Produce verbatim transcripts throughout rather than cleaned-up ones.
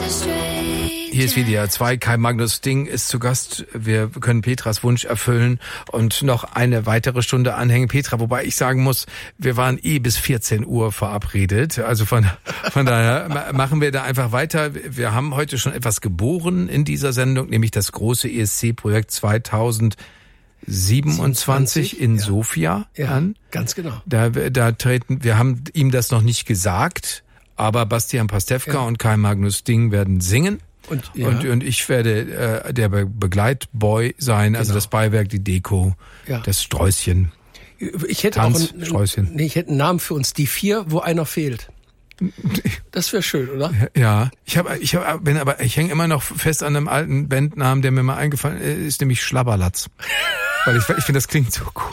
Hier ist W D R zwei, Kai Magnus Ding ist zu Gast. Wir können Petras Wunsch erfüllen und noch eine weitere Stunde anhängen. Petra, wobei ich sagen muss, wir waren eh bis vierzehn Uhr verabredet. Also von, von daher machen wir da einfach weiter. Wir haben heute schon etwas geboren in dieser Sendung, nämlich das große E S C-Projekt zweitausendsiebenundzwanzig in ja. Sofia ja, an. Ganz genau. Da, da treten, wir haben ihm das noch nicht gesagt, aber Bastian Pastewka ja. und Kai Magnus Ding werden singen. Und, ja. und, und ich werde äh, der Be- Begleitboy sein, genau. Also das Beiwerk, die Deko, ja. das Sträußchen. Ich hätte Tanz, auch einen, Sträußchen. Nee, ich hätte einen Namen für uns, die vier, wo einer fehlt. Das wäre schön, oder? Ja, ich habe, ich hab, bin aber, ich hänge immer noch fest an einem alten Bandnamen, der mir mal eingefallen ist, nämlich Schlabberlatz. Weil ich, ich finde, das klingt so gut.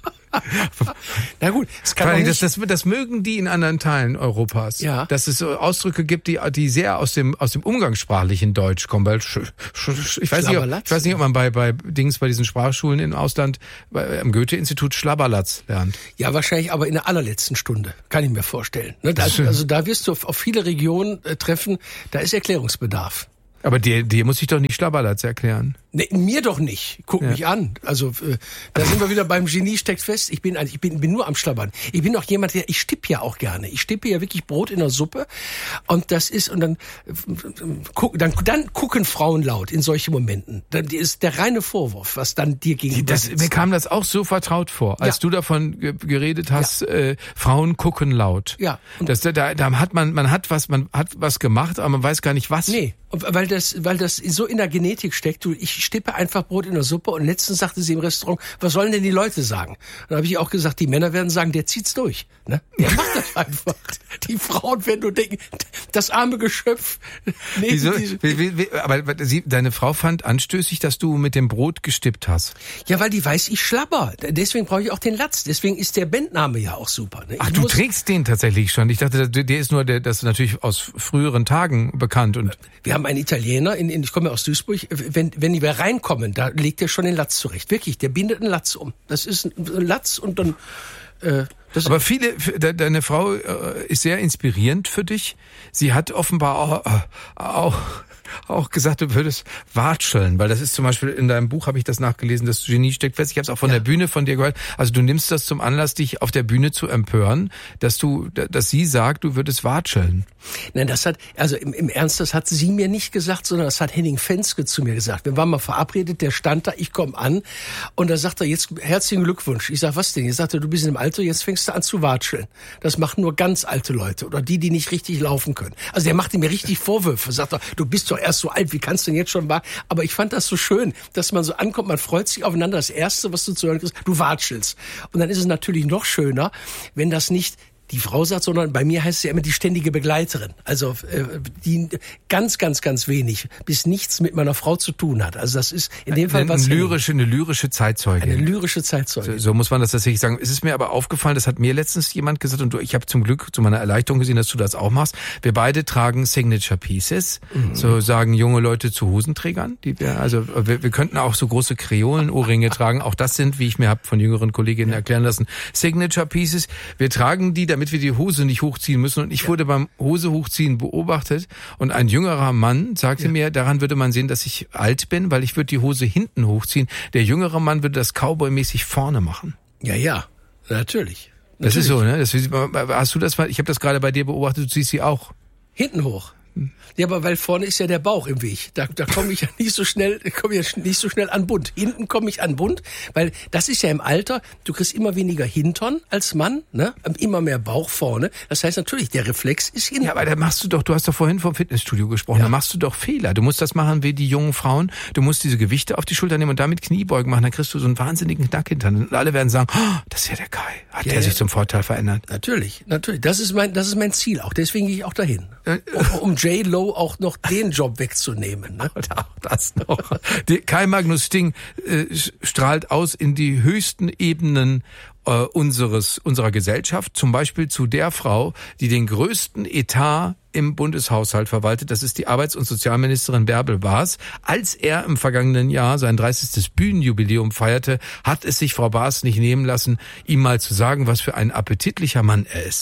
Na gut, es kann auch das, das, das mögen die in anderen Teilen Europas, ja. Dass es so Ausdrücke gibt, die, die sehr aus dem aus dem umgangssprachlichen Deutsch kommen. Weil sch, sch, ich weiß nicht, ob, ich weiß nicht, ob man bei bei Dings bei diesen Sprachschulen im Ausland bei, am Goethe-Institut Schlabberlatz lernt. Ja, wahrscheinlich, aber in der allerletzten Stunde kann ich mir vorstellen. Ne, da, also da wirst du auf, auf viele Regionen äh, treffen, da ist Erklärungsbedarf. Aber dir, dir muss ich doch nicht Schlabberlatz erklären. Nee, mir doch nicht. Guck ja. mich an. Also äh, da sind wir wieder beim Genie steckt fest. Ich bin ich bin, bin nur am Schlabbern. Ich bin auch jemand, der ich stippe ja auch gerne. Ich stippe ja wirklich Brot in der Suppe und das ist und dann äh, guck, dann dann gucken Frauen laut in solchen Momenten. Dann ist der reine Vorwurf, was dann dir gegenüber das, mir kam das auch so vertraut vor, als ja. du davon ge- geredet hast. Ja. Äh, Frauen gucken laut. Ja. Und das, da, da hat man man hat was man hat was gemacht, aber man weiß gar nicht was. Nee. Weil das, weil das so in der Genetik steckt. Du, ich stippe einfach Brot in der Suppe und letztens sagte sie im Restaurant, was sollen denn die Leute sagen? Dann habe ich auch gesagt, die Männer werden sagen, der zieht's durch. Ne? Der macht das einfach. Die Frauen werden nur denken, das arme Geschöpf. Nee, Wieso? Wie, wie, wie, aber sie, deine Frau fand anstößig, dass du mit dem Brot gestippt hast. Ja, weil die weiß, ich schlabber. Deswegen brauche ich auch den Latz. Deswegen ist der Bandname ja auch super. Ne? Ach, du muss, trägst den tatsächlich schon. Ich dachte, der ist nur, der, das ist natürlich aus früheren Tagen bekannt. Und wir haben einen Italiener, in, in, ich komme ja aus Duisburg, wenn, wenn wir reinkommen, da legt er schon den Latz zurecht. Wirklich, der bindet einen Latz um. Das ist ein Latz und dann... Äh, das Aber viele, deine Frau äh, ist sehr inspirierend für dich. Sie hat offenbar auch, äh, auch, auch gesagt, du würdest watscheln, weil das ist zum Beispiel in deinem Buch, habe ich das nachgelesen, das Genie steckt fest. Ich habe es auch von ja. der Bühne von dir gehört. Also du nimmst das zum Anlass, dich auf der Bühne zu empören, dass du, dass sie sagt, du würdest watscheln. Nein, das hat, also im, im Ernst, das hat sie mir nicht gesagt, sondern das hat Henning Fenske zu mir gesagt. Wir waren mal verabredet, der stand da, ich komme an und da sagt er, jetzt herzlichen Glückwunsch. Ich sag, was denn? Er sagte, du bist in dem Alter, jetzt fängst du an zu watscheln. Das machen nur ganz alte Leute oder die, die nicht richtig laufen können. Also der machte mir richtig Vorwürfe. Sagt er, du bist doch erst so alt, wie kannst du denn jetzt schon watscheln? Aber ich fand das so schön, dass man so ankommt, man freut sich aufeinander. Das Erste, was du zu hören kriegst, du watschelst. Und dann ist es natürlich noch schöner, wenn das nicht die Frau sagt, sondern bei mir heißt es ja immer die ständige Begleiterin. Also äh, die ganz, ganz, ganz wenig bis nichts mit meiner Frau zu tun hat. Also das ist in dem Fall eine, was... Eine lyrische, eine lyrische Zeitzeugin. Eine lyrische Zeitzeugin. So, so muss man das tatsächlich sagen. Es ist mir aber aufgefallen, das hat mir letztens jemand gesagt und du, ich habe zum Glück zu meiner Erleichterung gesehen, dass du das auch machst. Wir beide tragen Signature Pieces, mhm. so sagen junge Leute zu Hosenträgern. Die wir, also wir, wir könnten auch so große Kreolenohrringe tragen. Auch das sind, wie ich mir habe von jüngeren Kolleginnen ja. erklären lassen, Signature Pieces. Wir tragen die, damit wir die Hose nicht hochziehen müssen. Und ich ja. wurde beim Hose hochziehen beobachtet und ein jüngerer Mann sagte ja. mir, daran würde man sehen, dass ich alt bin, weil ich würde die Hose hinten hochziehen. Der jüngere Mann würde das Cowboy-mäßig vorne machen. Ja, ja, natürlich. Das natürlich. ist so, ne? Das, hast du das? Ich habe das gerade bei dir beobachtet. Du ziehst sie auch hinten hoch. Ja, aber weil vorne ist ja der Bauch im Weg. Da, da komme ich ja nicht so schnell, komme ich ja nicht so schnell an Bund. Hinten komme ich an Bund, weil das ist ja im Alter, du kriegst immer weniger Hintern als Mann, ne? Immer mehr Bauch vorne. Das heißt natürlich, der Reflex ist hinten. Ja, aber da machst du doch, du hast doch vorhin vom Fitnessstudio gesprochen, ja. Da machst du doch Fehler. Du musst das machen wie die jungen Frauen. Du musst diese Gewichte auf die Schulter nehmen und damit Kniebeugen machen. Dann kriegst du so einen wahnsinnigen Knackhintern. Und alle werden sagen, oh, das ist ja der Kai. Hat ja, der ja. sich zum Vorteil verändert? Natürlich, natürlich. Das ist mein, das ist mein Ziel auch. Deswegen gehe ich auch dahin. Um, um J-Lo auch noch den Job wegzunehmen. Ne? Auch das noch. Die Kai Magnus Ding äh, strahlt aus in die höchsten Ebenen äh, unseres unserer Gesellschaft. Zum Beispiel zu der Frau, die den größten Etat im Bundeshaushalt verwaltet. Das ist die Arbeits- und Sozialministerin Bärbel Baas. Als er im vergangenen Jahr sein dreißigstes Bühnenjubiläum feierte, hat es sich Frau Baas nicht nehmen lassen, ihm mal zu sagen, was für ein appetitlicher Mann er ist.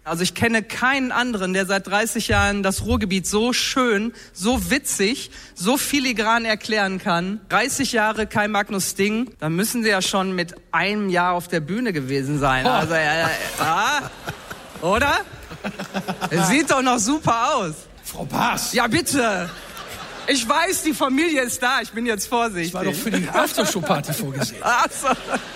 Also ich kenne keinen anderen, der seit dreißig Jahren das Ruhrgebiet so schön, so witzig, so filigran erklären kann. dreißig Jahre Kai Magnus Ding, da müssen Sie ja schon mit einem Jahr auf der Bühne gewesen sein. Also, ja, ja, oder? Es sieht doch noch super aus. Frau Baas. Ja, bitte. Ich weiß, die Familie ist da. Ich bin jetzt vorsichtig. Das war doch für die Aftershow-Party vorgesehen. Ach so.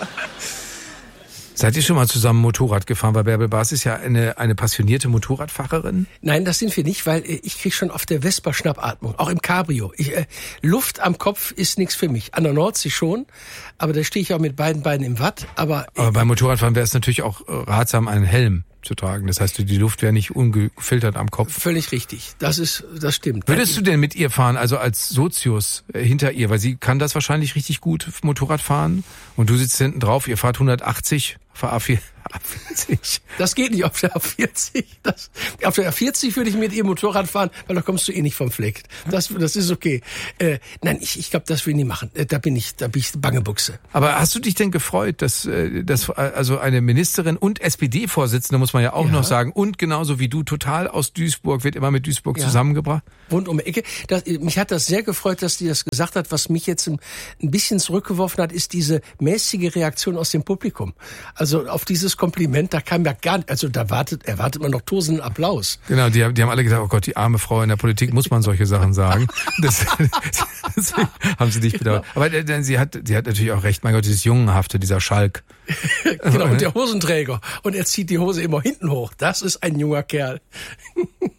Seid ihr schon mal zusammen Motorrad gefahren? Weil Bärbel Baas ist ja eine, eine passionierte Motorradfahrerin. Nein, das sind wir nicht, weil äh, ich krieg schon auf der Vespa Schnappatmung, auch im Cabrio. Ich, äh, Luft am Kopf ist nichts für mich. An der Nordsee schon, aber da stehe ich auch mit beiden Beinen im Watt. Aber, äh, aber beim Motorradfahren wäre es natürlich auch ratsam, einen Helm zu tragen. Das heißt, die Luft wäre nicht ungefiltert am Kopf. Völlig richtig. Das ist, das stimmt. Würdest du denn mit ihr fahren, also als Sozius äh, hinter ihr? Weil sie kann das wahrscheinlich richtig gut, Motorrad fahren. Und du sitzt hinten drauf, ihr fahrt hundertachtzig auf der A vierzig. Das geht nicht auf der A vierzig. Das, auf der A vierzig würde ich mit ihr Motorrad fahren, weil da kommst du eh nicht vom Fleck. Das, das ist okay. Äh, nein, ich, ich glaube, das will ich nie machen. Da bin ich, da bin ich bange Buchse. Aber hast du dich denn gefreut, dass, dass also eine Ministerin und S P D-Vorsitzende, muss man ja auch ja. noch sagen, und genauso wie du, total aus Duisburg, wird immer mit Duisburg ja. zusammengebracht? Rund um die Ecke. Das, mich hat das sehr gefreut, dass die das gesagt hat. Was mich jetzt ein, ein bisschen zurückgeworfen hat, ist diese mäßige Reaktion aus dem Publikum. Also auf dieses Kompliment, da kam ja gar nicht, also da wartet, erwartet man noch tosenden Applaus. Genau, die, die haben alle gesagt, oh Gott, die arme Frau in der Politik, muss man solche Sachen sagen. Das, deswegen haben sie dich bedauert. Aber denn sie hat, sie hat natürlich auch recht, mein Gott, dieses Jungenhafte, dieser Schalk. Genau, und der Hosenträger. Und er zieht die Hose immer hinten hoch. Das ist ein junger Kerl.